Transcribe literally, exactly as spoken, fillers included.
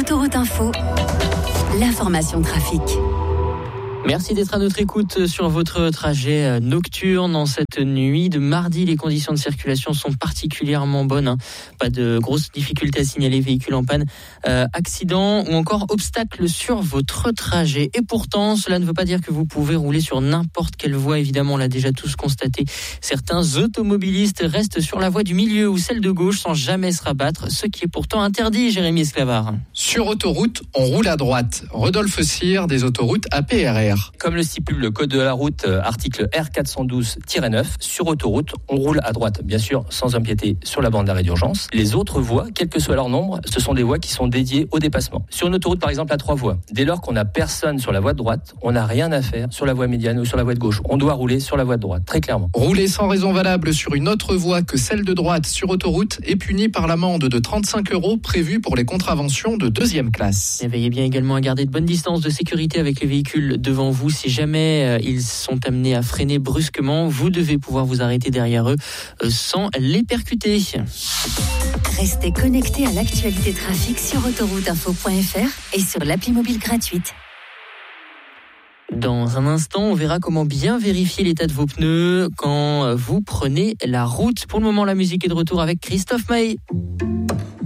Autoroute Info, l'information trafic. Merci d'être à notre écoute sur votre trajet nocturne. En cette nuit de mardi, les conditions de circulation sont particulièrement bonnes. Hein. Pas de grosses difficultés à signaler, véhicules en panne, euh, accidents ou encore obstacles sur votre trajet. Et pourtant, cela ne veut pas dire que vous pouvez rouler sur n'importe quelle voie. Évidemment, on l'a déjà tous constaté. Certains automobilistes restent sur la voie du milieu ou celle de gauche sans jamais se rabattre, ce qui est pourtant interdit, Jérémy Esclavard. Sur autoroute, on roule à droite. Rodolphe Cyr des autoroutes A P R R. Comme le stipule le code de la route, euh, article R quatre cent douze tiret neuf, sur autoroute, on roule à droite, bien sûr, sans empiéter sur la bande d'arrêt d'urgence. Les autres voies, quel que soit leur nombre, ce sont des voies qui sont dédiées au dépassement. Sur une autoroute, par exemple, à trois voies, dès lors qu'on n'a personne sur la voie de droite, on n'a rien à faire sur la voie médiane ou sur la voie de gauche. On doit rouler sur la voie de droite, très clairement. Rouler sans raison valable sur une autre voie que celle de droite sur autoroute est puni par l'amende de trente-cinq euros prévue pour les contraventions de deuxième classe. Et veillez bien également à garder de bonnes distances de sécurité avec les véhicules devant vous. Si jamais euh, ils sont amenés à freiner brusquement, vous devez pouvoir vous arrêter derrière eux euh, sans les percuter. Restez connectés à l'actualité trafic sur autoroute info point f r et sur l'appli mobile gratuite. Dans un instant, on verra comment bien vérifier l'état de vos pneus quand vous prenez la route. Pour le moment, la musique est de retour avec Christophe Maé.